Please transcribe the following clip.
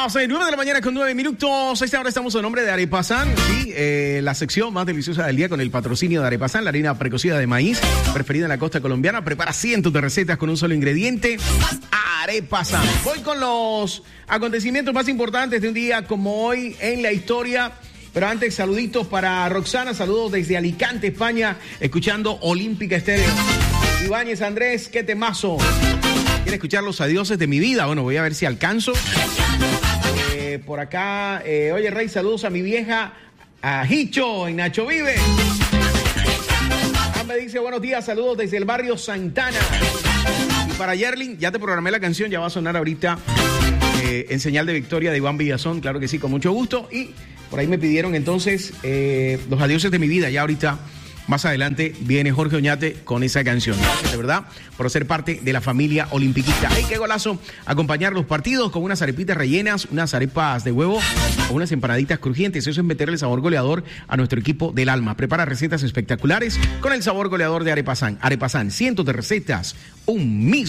9 de la mañana con 9 minutos. A esta hora estamos en nombre de Arepasan, sí, la sección más deliciosa del día con el patrocinio de Arepasan, la harina precocida de maíz, preferida en la costa colombiana. Prepara cientos de recetas con un solo ingrediente. Arepasan. Voy con los acontecimientos más importantes de un día como hoy en la historia. Pero antes, saluditos para Roxana, saludos desde Alicante, España, escuchando Olímpica Estéreo. Ibáñez Andrés, qué temazo. ¿Quiere escuchar los adioses de mi vida? Bueno, voy a ver si alcanzo. Por acá, oye Rey, saludos a mi vieja, a Hicho, en Nacho Vive. Me dice buenos días, saludos desde el barrio Santana. Y para Yerlin, ya te programé la canción, ya va a sonar ahorita en señal de victoria de Iván Villazón, claro que sí, con mucho gusto. Y por ahí me pidieron entonces los adioses de mi vida, ya ahorita. Más adelante viene Jorge Oñate con esa canción. Gracias de verdad por ser parte de la familia olimpiquista. ¡Ay, qué golazo! Acompañar los partidos con unas arepitas rellenas, unas arepas de huevo o unas empanaditas crujientes. Eso es meterle sabor goleador a nuestro equipo del alma. Prepara recetas espectaculares con el sabor goleador de Arepasan. Arepasan, cientos de recetas, un mismo